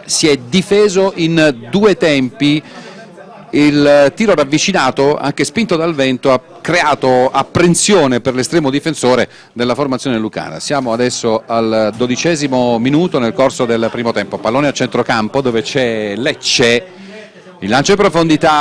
si è difeso in due tempi. Il tiro ravvicinato, anche spinto dal vento, ha creato apprensione per l'estremo difensore della formazione lucana. Siamo adesso al 12° minuto nel corso del primo tempo. Pallone a centrocampo dove c'è Lecce. Il lancio in profondità